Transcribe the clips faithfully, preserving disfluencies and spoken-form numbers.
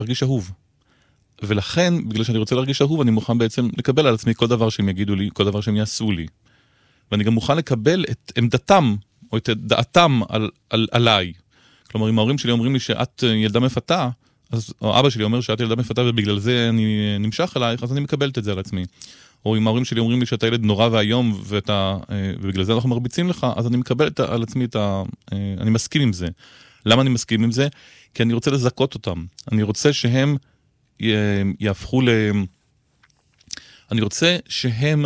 להרגיש אהוב. ולכן, בגלל שאני רוצה להרגיש אהוב, אני מוכן בעצם לקבל על עצמי כל דבר שהם יגידו לי, כל דבר שהם יעשו לי. ואני גם מוכן לקבל את עמדתם, או את דעתם על, על, עליי. כלומר, אם ההורים שלי אומרים לי שאת ילדה מפתה, אז, או אבא שלי אומר שאת ילדה מפתה ובגלל זה אני נמשך אלייך, אז אני מקבלת את זה על עצמי. או אם ההורים שלי אומרים לי שאתה ילד נורא והיום, ואתה, ובגלל זה אנחנו מרביצים לך, אז אני מקבל את, על עצמי את ה... אני מסכים עם זה. למה אני מסכים עם זה? כי אני רוצה לזכות אותם. אני רוצה שהם יהפכו ל... אני רוצה שהם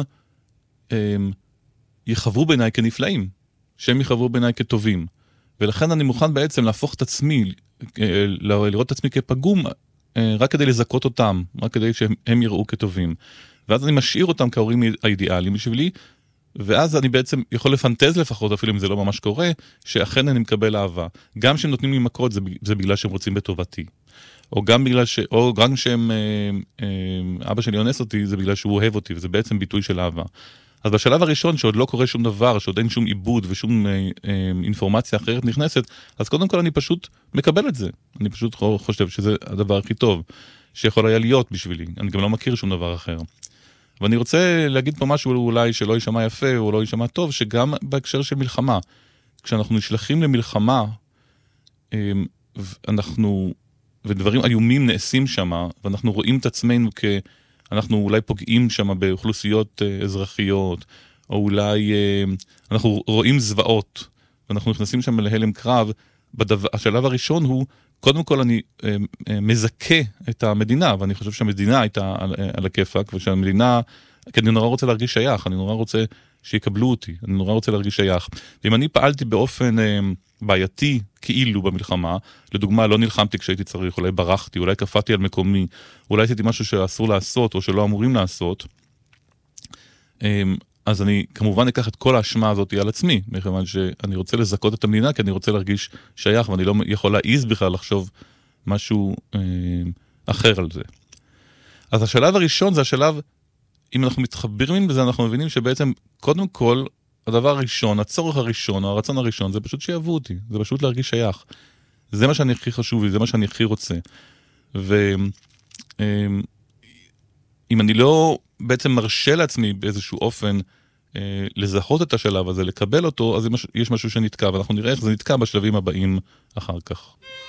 יחוו בעיניי כנפלאים, שהם יחוו בעיניי כטובים. ולכן אני מוכן בעצם להפוך את עצמי, לראות את עצמי כפגום, רק כדי לזכות אותם, רק כדי שהם יראו כטובים. ואז אני משאיר אותם כהורים האידיאליים בשבילי, ואז אני בעצם יכול לפנטז לפחות, אפילו אם זה לא ממש קורה, שאכן אני מקבל אהבה. גם שהם נותנים לי מכות, זה, זה בגלל שהם רוצים בטובתי. או גם בגלל ש... או גם שהם... אה, אה, אבא שלי אונס אותי, זה בגלל שהוא אוהב אותי, וזה בעצם ביטוי של אהבה. אז בשלב הראשון, שעוד לא קורה שום דבר, שעוד אין שום עיבוד ושום אה, אה, אינפורמציה אחרת נכנסת, אז קודם כל אני פשוט מקבל את זה. אני פשוט חושב שזה הדבר הכי טוב שיכול היה להיות בשבילי. אני גם לא מכיר שום דבר אחר. ואני רוצה להגיד פה משהו אולי שלא יישמע יפה או לא יישמע טוב, שגם בהקשר של מלחמה, כשאנחנו נשלחים למלחמה, אנחנו, ודברים איומים נעשים שם, ואנחנו רואים את עצמנו כ... אנחנו אולי פוגעים שם באוכלוסיות אזרחיות, או אולי אנחנו רואים זוועות, ואנחנו נכנסים שם להלם קרב, בדבר, השלב הראשון הוא, קודם כל אני מזכה את המדינה, ואני חושב שהמדינה הייתה על, על הכיפק, ושהמדינה, כי אני נורא רוצה להרגיש שייך, אני נורא רוצה שיקבלו אותי, אני נורא רוצה להרגיש שייך. ואם אני פעלתי באופן בעייתי, כאילו במלחמה, לדוגמה, לא נלחמתי כשהייתי צריך, אולי ברחתי, אולי קפאתי על מקומי, אולי עשיתי משהו שאסור לעשות, או שלא אמורים לעשות, אז אני כמובן אקח את כל האשמה הזאת על עצמי, מכיוון שאני רוצה לזכות את המדינה, כי אני רוצה להרגיש שייך, ואני לא יכול להעיז בכלל לחשוב משהו אה, אחר על זה. אז השלב הראשון זה השלב, אם אנחנו מתחברים בזה, אנחנו מבינים שבעצם, קודם כל, הדבר הראשון, הצורך הראשון, או הרצון הראשון, זה פשוט שיאהבו אותי, זה פשוט להרגיש שייך. זה מה שאני הכי חשוב לי, זה מה שאני הכי רוצה. ואם אני לא בעצם מרשה לעצמי באיזשהו אופן אה, לזהות את השלב הזה, לקבל אותו, אז יש משהו שנתקע, ואנחנו נראה איך זה נתקע בשלבים הבאים אחר כך.